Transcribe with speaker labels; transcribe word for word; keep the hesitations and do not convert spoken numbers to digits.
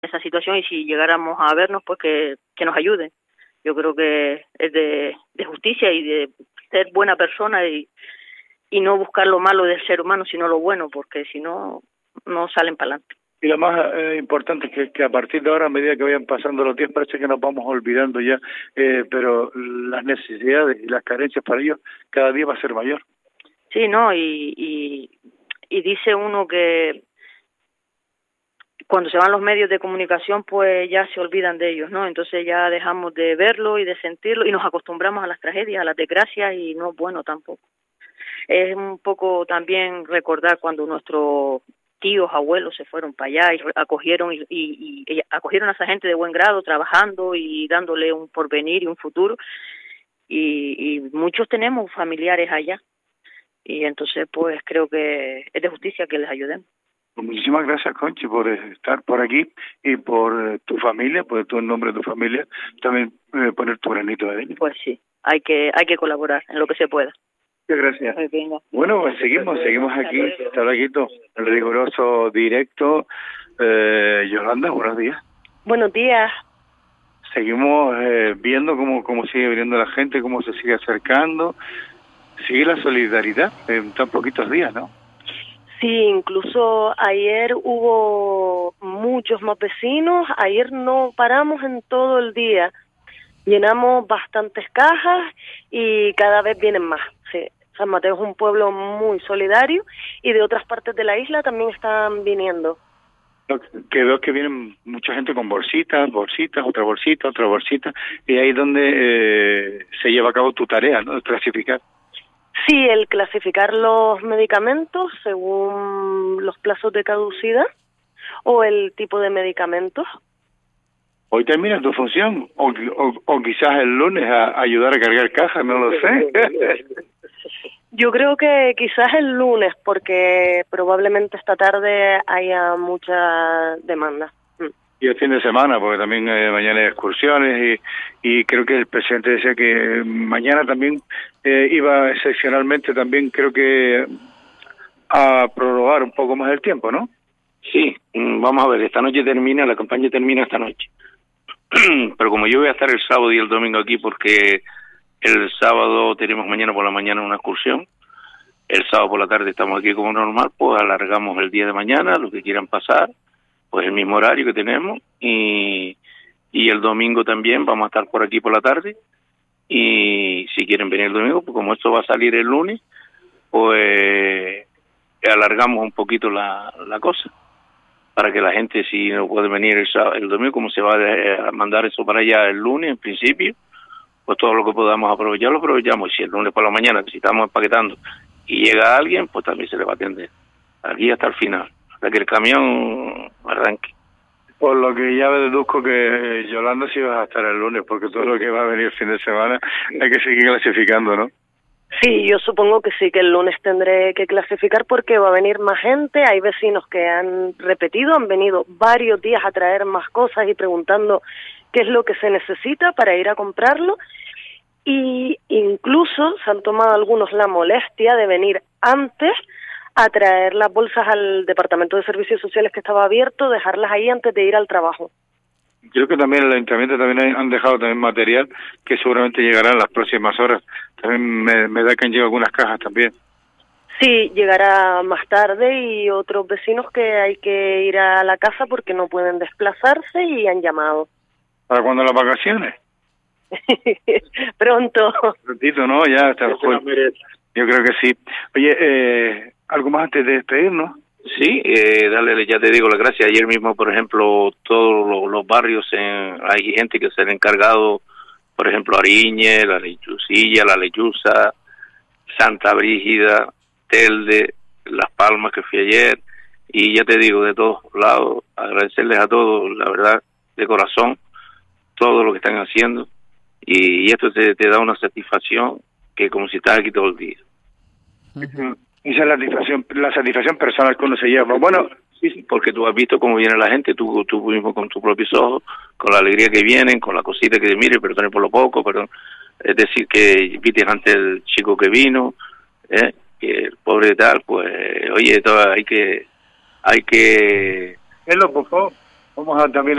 Speaker 1: esa situación, y si llegáramos a vernos, pues que, que nos ayuden. Yo creo que es de, de justicia y de ser buena persona y, y no buscar lo malo del ser humano, sino lo bueno, porque si no, no salen para adelante.
Speaker 2: Y lo más eh, importante es que, que a partir de ahora, a medida que vayan pasando los días, parece que nos vamos olvidando ya, eh, pero las necesidades y las carencias para ellos cada día va a ser mayor.
Speaker 1: Sí, no, y, y, y dice uno que cuando se van los medios de comunicación, pues ya se olvidan de ellos, ¿no? Entonces ya dejamos de verlo y de sentirlo y nos acostumbramos a las tragedias, a las desgracias, y no es bueno tampoco. Es un poco también recordar cuando nuestros tíos, abuelos se fueron para allá y acogieron y, y, y acogieron a esa gente de buen grado, trabajando y dándole un porvenir y un futuro, y, y muchos tenemos familiares allá, y entonces pues creo que es de justicia que les ayudemos.
Speaker 2: Muchísimas gracias, Conchi, por estar por aquí y por tu familia, por tu nombre de tu familia, también eh, poner tu granito de arena.
Speaker 1: Pues sí, hay que hay que colaborar en lo que se pueda.
Speaker 2: Muchas gracias. Bueno, pues seguimos, seguimos aquí, está aquí el riguroso directo. Eh, Yolanda, buenos días.
Speaker 3: Buenos días.
Speaker 2: Seguimos eh, viendo cómo, cómo sigue viniendo la gente, cómo se sigue acercando. Sigue la solidaridad en tan poquitos días, ¿no?
Speaker 3: Sí, incluso ayer hubo muchos más vecinos. Ayer no paramos en todo el día. Llenamos bastantes cajas y cada vez vienen más. Sí. San Mateo es un pueblo muy solidario y de otras partes de la isla también están viniendo.
Speaker 2: Que veo que vienen mucha gente con bolsitas, bolsitas, otra bolsita, otra bolsita, y ahí es donde eh, se lleva a cabo tu tarea, ¿no? Clasificar.
Speaker 3: Sí, el clasificar los medicamentos según los plazos de caducidad o el tipo de medicamentos.
Speaker 2: Hoy termina tu función, o, o, o quizás el lunes a, a ayudar a cargar cajas, no lo sé.
Speaker 3: Yo creo que quizás el lunes, porque probablemente esta tarde haya mucha demanda.
Speaker 2: Y el fin de semana, porque también eh, mañana hay excursiones, y, y creo que el presidente decía que mañana también eh, iba excepcionalmente también, creo que a prorrogar un poco más el tiempo, ¿no?
Speaker 4: Sí, vamos a ver, esta noche termina, la campaña termina esta noche. Pero como yo voy a estar el sábado y el domingo aquí, porque el sábado tenemos mañana por la mañana una excursión, el sábado por la tarde estamos aquí como normal, pues alargamos el día de mañana, los que quieran pasar, pues el mismo horario que tenemos, y, y el domingo también vamos a estar por aquí por la tarde, y si quieren venir el domingo, pues como esto va a salir el lunes, pues alargamos un poquito la, la cosa, para que la gente, si no puede venir el, sábado, el domingo, como se va a mandar eso para allá el lunes en principio, pues todo lo que podamos aprovechar lo aprovechamos, y si el lunes por la mañana, si estamos empaquetando y llega alguien, pues también se le va a atender aquí hasta el final, hasta que el camión arranque.
Speaker 2: Por lo que ya deduzco que Yolanda sí va a estar el lunes, porque todo lo que va a venir el fin de semana hay que seguir clasificando, ¿no?
Speaker 3: Sí, yo supongo que sí, que el lunes tendré que clasificar porque va a venir más gente. Hay vecinos que han repetido, han venido varios días a traer más cosas y preguntando qué es lo que se necesita para ir a comprarlo. Y incluso se han tomado algunos la molestia de venir antes a traer las bolsas al Departamento de Servicios Sociales que estaba abierto, dejarlas ahí antes de ir al trabajo.
Speaker 2: Creo que también el ayuntamiento también han dejado también material que seguramente llegará en las próximas horas. También me, me da que han llegado algunas cajas también.
Speaker 3: Sí, llegará más tarde, y otros vecinos que hay que ir a la casa porque no pueden desplazarse y han llamado.
Speaker 2: ¿Para cuándo las vacaciones?
Speaker 3: Pronto.
Speaker 2: Prontito, ¿no? Ya hasta el jueves. Yo creo que sí. Oye, eh, ¿algo más antes de despedirnos?
Speaker 4: Sí, eh, dale, ya te digo las gracias. Ayer mismo, por ejemplo, todos los, los barrios, en, hay gente que se han encargado, por ejemplo, Ariñe, La Lechucilla, La Lechuza, Santa Brígida, Telde, Las Palmas, que fui ayer, y ya te digo, de todos lados, agradecerles a todos, la verdad, de corazón, todo lo que están haciendo, y, y esto te, te da una satisfacción que como si estás aquí todo el día.
Speaker 2: Uh-huh. Esa es la satisfacción, la satisfacción personal que uno se lleva. Bueno,
Speaker 4: sí, porque tú has visto cómo viene la gente, tú tú mismo con tus propios ojos, con la alegría que vienen, con la cosita que mire, perdone por lo poco, perdón, es decir, que viste antes el chico que vino, ¿eh? Que el pobre de tal, pues, oye, todo, hay que, hay que...
Speaker 2: Él lo por favor. Vamos a también